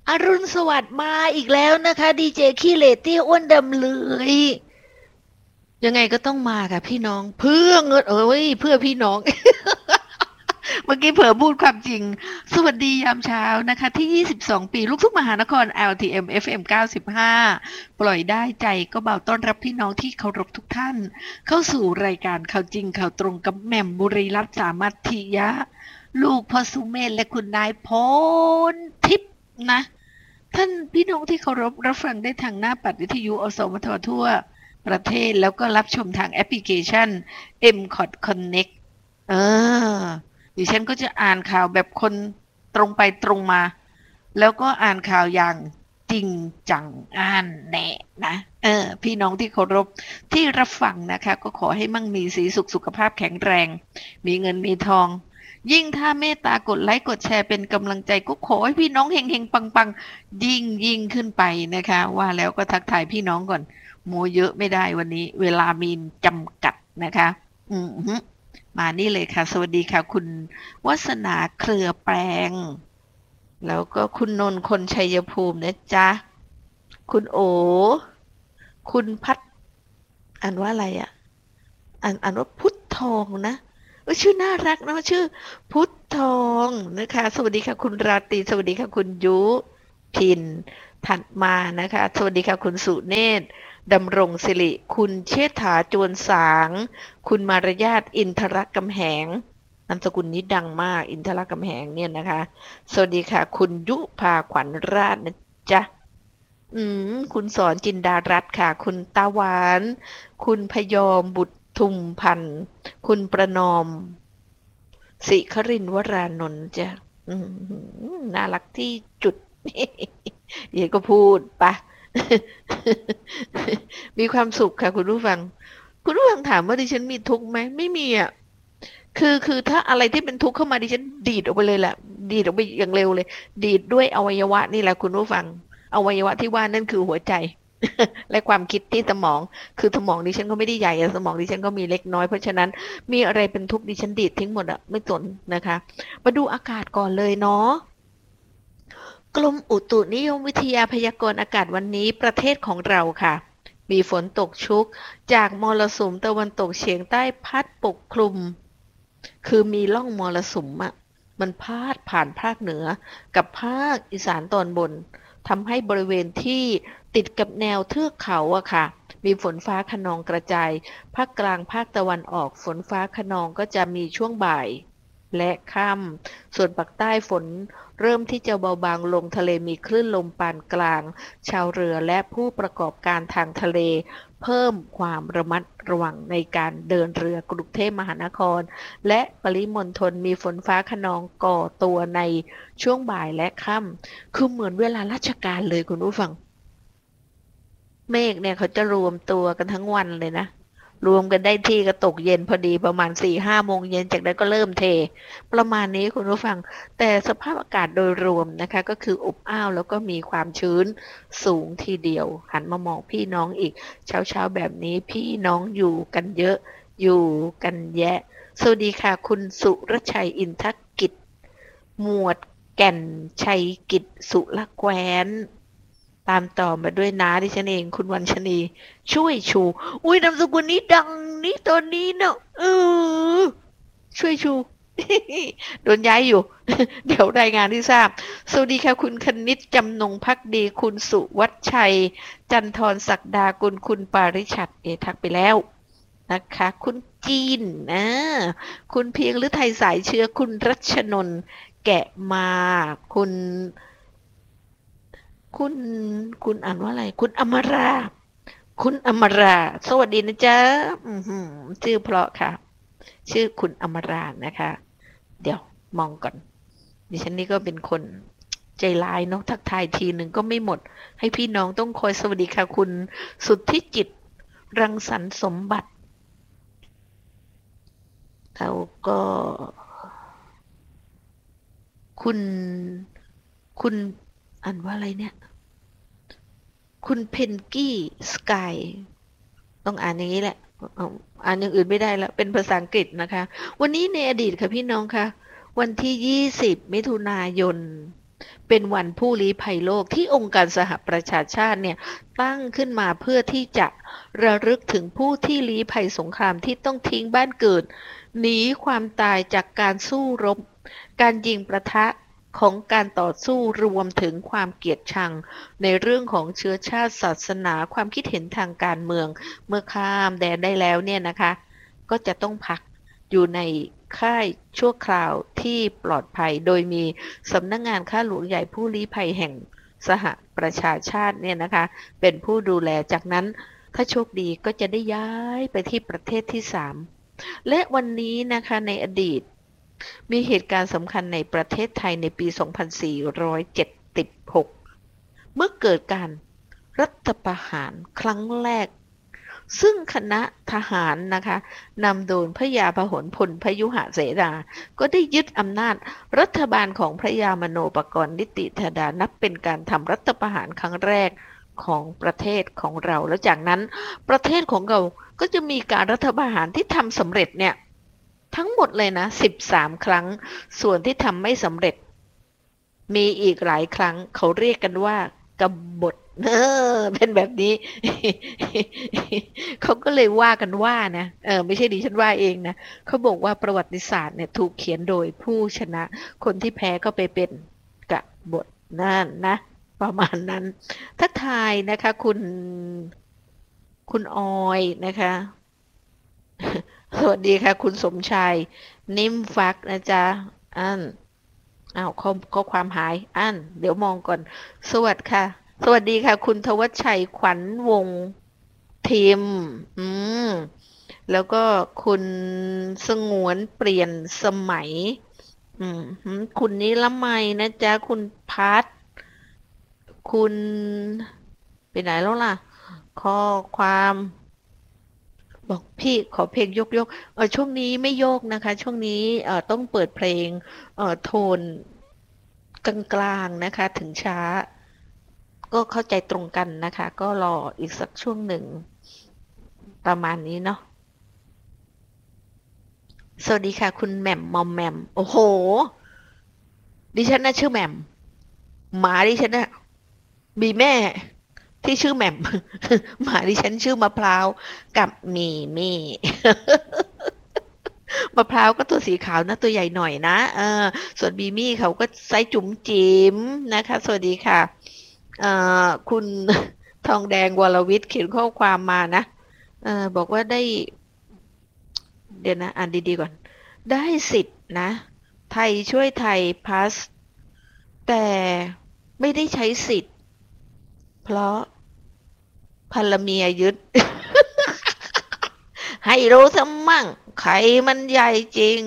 อรุณสวัสดิ์มาอีกแล้วนะคะดีเจขี้เหร่เตี้ยอ้วนดำเลยยังไงก็ต้องมาค่ะพี่น้องเพื่อเงินเพื่อพี่น้องเมื่อกี้เผลอพูดความจริงสวัสดียามเช้านะคะที่22ปีลูกทุ่งมหานคร LTM FM 95ปล่อยได้ใจก็เบาต้อนรับพี่น้องที่เคารพทุกท่านเข้าสู่รายการข่าวจริงข่าวตรงกับแหม่มบุรีรัตน์สามัคคียะลูกพ่อสุเมธและคุณนายพลทิพย์นะ ท่านพี่น้องที่เคารพรับฟังได้ทางหน้าปัดวิทยุอสมททั่วประเทศแล้วก็รับชมทางแอปพลิเคชัน MCOT Connect เออดิฉันก็จะอ่านข่าวแบบคนตรงไปตรงมาแล้วก็อ่านข่าวอย่างจริงจังอ่านแน่นะพี่น้องที่เคารพที่รับฟังนะคะก็ขอให้มั่งมีสีสุขสุขภาพแข็งแรงมีเงินมีทองยิ่งถ้าเมตตากดไลค์กดแชร์เป็นกำลังใจก็ขอให้พี่น้องเฮงๆปังๆยิ่งขึ้นไปนะคะว่าแล้วก็ทักทายพี่น้องก่อนโมเยอะไม่ได้วันนี้เวลามีจำกัดนะคะอือฮึมานี่เลยค่ะสวัสดีค่ะคุณวัสนาเครือแปลงแล้วก็คุณนนท์คนชัยภูมินะจ๊ะคุณโอคุณพัดอ่านว่าอะไรอ่ะอ่านว่าพุทธทองนะชื่อน่ารักเนาะชื่อพุทธทองนะคะสวัสดีค่ะคุณราตรีสวัสดีค่ะคุณยุพินถัดมานะคะสวัสดีค่ะคุณสุเนศดำรงศิริคุณเชษฐาจวนสางคุณมารยาทอินทรกำแหงนามสกุลนี้ดังมากอินทรกำแหงเนี่ยนะคะสวัสดีค่ะคุณยุภาขวัญราชนะจ๊ะคุณสอนจินดารัตน์ค่ะคุณตาหวานคุณพยอมบุตรทุมพันธ์คุณประนอมศิครินทร์วรานนท์จ้ะอืน่ารักที่จุดเดี๋ยวก็พูดไปะมีความสุขค่ะคุณผู้ฟังคุณผู้ฟังถามว่าดิฉันมีทุกข์ไหมไม่มีอ่ะคือถ้าอะไรที่เป็นทุกข์เข้ามาดิฉันดีดออกไปเลยแหละดีดออกไปอย่างเร็วเลยดีดด้วยอวัยวะนี่แหละคุณผู้ฟังอวัยวะที่ว่านั่นคือหัวใจและความคิดที่สมองคือสมองดิฉันก็ไม่ได้ใหญ่สมองดิฉันก็มีเล็กน้อยเพราะฉะนั้นมีอะไรเป็นทุกข์ดิฉันดีดทิ้งหมดอะไม่สนนะคะมาดูอากาศก่อนเลยเนาะ กรมอุตุนิยมวิทยาพยากรณ์อากาศวันนี้ประเทศของเราค่ะมีฝนตกชุกจากมรสุมตะวันตกเฉียงใต้พัดปกคลุมคือมีร่องมรสุมอะมันพาดผ่านภาคเหนือกับภาคอีสานตอนบนทำให้บริเวณที่ติดกับแนวเทือกเขาอะค่ะมีฝนฟ้าคะนองกระจายภาคกลางภาคตะวันออกฝนฟ้าคะนองก็จะมีช่วงบ่ายและค่ำส่วนภาคใต้ฝน เริ่มที่จะเบาบางลงทะเลมีคลื่นลมปานกลางชาวเรือและผู้ประกอบการทางทะเลเพิ่มความระมัดระวังในการเดินเรือกรุงเทพมหานครและปริมณฑลมีฝนฟ้าคะนองก่อตัวในช่วงบ่ายและค่ำคือเหมือนเวลาราชการเลยคุณผู้ฟัง เมฆเนี่ยเขาจะรวมตัวกันทั้งวันเลยนะรวมกันได้ที่ก็ตกเย็นพอดีประมาณ4-5 โมงเย็นจากนั้นก็เริ่มเทประมาณนี้คุณผู้ฟังแต่สภาพอากาศโดยรวมนะคะก็คืออบอ้าวแล้วก็มีความชื้นสูงทีเดียวหันมามองพี่น้องอีกเช้าๆแบบนี้พี่น้องอยู่กันเยอะอยู่กันแยะสวัสดีค่ะคุณสุรชัยอินทกิจหมวดแก่นชัยกิจสุรแคว้น ตามต่อมาด้วยน้าดิฉันเองคุณวันชนีช่วยชูอุ้ยนามสกุลนี้ดังนี้ตอนนี้เนาะอช่วยชูโดนย้ายอยู่เดี๋ยวรายงานที่ทราบสวัสดีค่ะคุณคณิตจำนงพักดีคุณสุวัชชัยจันทรศักดากุลคุณปาริชัดทักไปแล้วนะคะคุณจีนนะคุณเพียงหรือไทยสายเชื้อคุณรัชนนท์แกะมาคุณ คุณคุณอ่านว่าอะไรคุณอมราคุณอมราสวัสดีนะจ๊ะชื่อเพราะค่ะชื่อคุณอมรานะคะเดี๋ยวมองก่อนดิฉันนี่ก็เป็นคนใจร้ายเนาะทักทายทีหนึ่งก็ไม่หมดให้พี่น้องต้องคอยสวัสดีค่ะคุณสุทธิจิตรังสรรค์สมบัติแล้วก็คุณคุณอ่านว่าอะไรเนี่ยคุณเพนกี้สกาย ต้องอ่านอย่างนี้แหละอ่านอย่างอื่นไม่ได้แล้วเป็นภาษาอังกฤษนะคะวันนี้ในอดีตค่ะพี่น้องคะวันที่20 มิถุนายนเป็นวันผู้ลี้ภัยโลกที่องค์การสหประชาชาติเนี่ยตั้งขึ้นมาเพื่อที่จะระลึกถึงผู้ที่ลี้ภัยสงครามที่ต้องทิ้งบ้านเกิดหนีความตายจากการสู้รบการยิงปะทะของการต่อสู้รวมถึงความเกลียดชังในเรื่องของเชื้อชาติศาสนาความคิดเห็นทางการเมืองเมื่อข้ามแดนได้แล้วเนี่ยนะคะก็จะต้องพักอยู่ในค่ายชั่วคราวที่ปลอดภัยโดยมีสำนักงานข้าหลวงใหญ่ผู้ลี้ภัยแห่งสหประชาชาติเนี่ยนะคะเป็นผู้ดูแลจากนั้นถ้าโชคดีก็จะได้ย้ายไปที่ประเทศที่3และวันนี้นะคะในอดีตมีเหตุการณ์สำคัญในประเทศไทยในปี 2476 เมื่อเกิดการรัฐประหารครั้งแรกซึ่งคณะทหารนะคะนำโดยพระยาพหลพลพยุหเสนาก็ได้ยึดอำนาจรัฐบาลของพระยามโนปกรณ์นิติธดานับเป็นการทำรัฐประหารครั้งแรกของประเทศของเราแล้วจากนั้นประเทศของเราก็จะมีการรัฐประหารที่ทำสำเร็จเนี่ยทั้งหมดเลยนะ13 ครั้งส่วนที่ทำไม่สำเร็จมีอีกหลายครั้งเขาเรียกกันว่ากบฏเป็นแบบนี้ เขาก็เลยว่ากันว่านะไม่ใช่ดิฉันว่าเองนะเขาบอกว่าประวัติศาสตร์เนี่ยถูกเขียนโดยผู้ชนะคนที่แพ้ก็ไปเป็นกบฏนั่นนะประมาณนั้นทักทายนะคะคุณออยนะคะสวัสดีค่ะคุณสมชายนิ่มฟักนะจ๊ะอันอ้าวข้อความหายอันเดี๋ยวมองก่อนสวัสดีค่ะสวัสดีค่ะคุณทวัชชัยขวัญวงศ์ทีมอืมแล้วก็คุณสงวนเปลี่ยนสมัยอืมคุณนิรมัยนะจ๊ะคุณพัทคุณไปไหนแล้วล่ะข้อความบอกพี่ขอเพลงยกช่วงนี้ไม่โยกนะคะช่วงนี้ต้องเปิดเพลงโทนกลางๆนะคะถึงช้าก็เข้าใจตรงกันนะคะก็รออีกสักช่วงหนึ่งประมาณนี้เนาะสวัสดีค่ะคุณแหม่มมอมแหม่มโอ้โหดิฉันน่ะชื่อแหม่มหมาดิฉันน่ะมีแม่ที่ชื่อแหม่มหมาดิฉันชื่อมะพร้าวกับมีมี่มะพร้าวก็ตัวสีขาวนะตัวใหญ่หน่อยนะส่วนบีมี่เขาก็ไซส์จุ๋มจิ๋มนะคะสวัสดีค่ะคุณทองแดงวรวิทย์เขียนข้อความมานะบอกว่าได้เดี๋ยวนะอ่านดีๆก่อนได้สิทธิ์นะไทยช่วยไทยพาสแต่ไม่ได้ใช้สิทธิ์เพราะภรรเมียยึด ให้รู้ซะมั่งไข่มันใหญ่จริง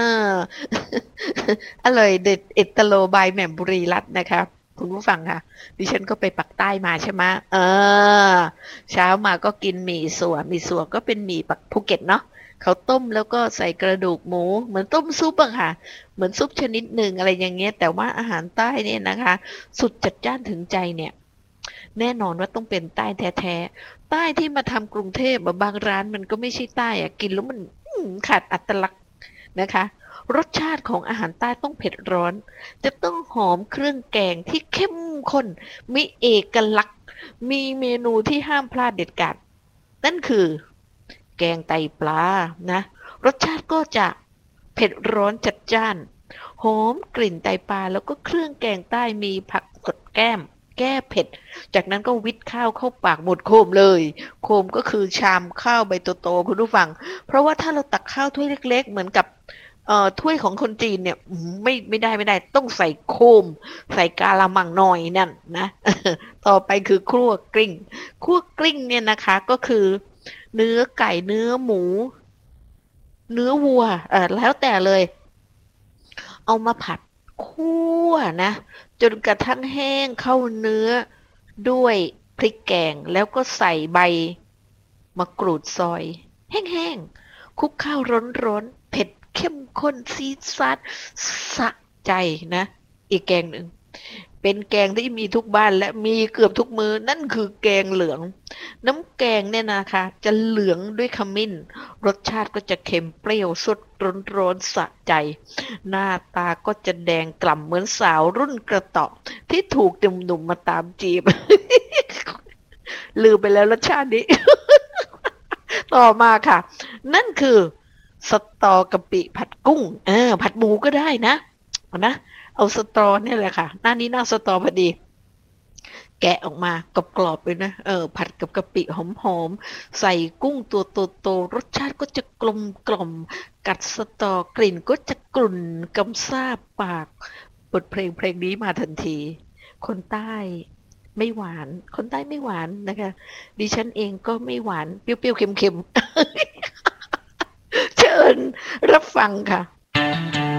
อร่อยเด็ดเอตโลบายแหม่มบุรีรัตน์นะคะคุณผู้ฟังค่ะดิฉันก็ไปปักใต้มาใช่ไหมเช้ามาก็กินหมี่สัวก็เป็นหมี่ปักภูเก็ตเนาะเขาต้มแล้วก็ใส่กระดูกหมูเหมือนต้มซุปอะค่ะเหมือนซุปชนิดหนึ่งอะไรอย่างเงี้ยแต่ว่าอาหารใต้เนี่ยนะคะสุดจัดจ้านถึงใจเนี่ยแน่นอนว่าต้องเป็นใต้แท้ๆใต้ที่มาทำกรุงเทพบางร้านมันก็ไม่ใช่ใต้อะกินแล้วมันขาดอัตลักษณ์นะคะรสชาติของอาหารใต้ต้องเผ็ดร้อนจะต้องหอมเครื่องแกงที่เข้มข้นมีเอกลักษณ์มีเมนูที่ห้ามพลาดเด็ดขาดนั่นคือแกงไตปลานะรสชาติก็จะเผ็ดร้อนจัดจ้านหอมกลิ่นไตปลาแล้วก็เครื่องแกงใต้มีผักสดแก้มแก้เผ็ดจากนั้นก็วิทข้าวเข้าปากหมดโคมเลยโคมก็คือชามข้าวใบโตๆคุณผู้ฟังเพราะว่าถ้าเราตักข้าวถ้วยเล็กๆเหมือนกับถ้วยของคนจีนเนี่ยไม่ได้ต้องใส่โคมใส่กาละมังหน่อยนั่นนะต่อไปคือคั่วกลิ้งเนี่ยนะคะก็คือเนื้อไก่เนื้อหมูเนื้อวัวแล้วแต่เลยเอามาผัดคั่วนะจนกระทั่งแห้งเข้าเนื้อด้วยพริกแกงแล้วก็ใส่ใบมะกรูดซอยแห้งๆคลุกข้าวร้อนๆเผ็ดเข้มข้นซีดซาดสะใจนะอีกแกงหนึ่งเป็นแกงที่มีทุกบ้านและมีเกือบทุกมื้อนั่นคือแกงเหลืองน้ำแกงเนี่ยนะคะจะเหลืองด้วยขมิ้นรสชาติก็จะเค็มเปรี้ยวสดร้อนๆสะใจหน้าตาก็จะแดงกล่ำเหมือนสาวรุ่นกระเตาะที่ถูกหนุ่มๆมาตามจีบลืมไปแล้วรสชาตินี้ ต่อมาค่ะนั่นคือสตอกะปิผัดกุ้งผัดหมูก็ได้นะเอาสตอเนี่ยแหละค่ะหน้านี้หน้าสตอพอดีแกะออกมากรอบๆเลยนะผัดกับกะปิหอมๆใส่กุ้งตัวโตๆรสชาติก็จะกลมกล่อมกัดสตอกลิ่นก็จะกลุ่นกำซาบปากบทเพลงนี้มาทันทีคนใต้ไม่หวานคนใต้ไม่หวานนะคะดิฉันเองก็ไม่หวานเปรี้ยวๆเค็มๆ เชิญรับฟังค่ะ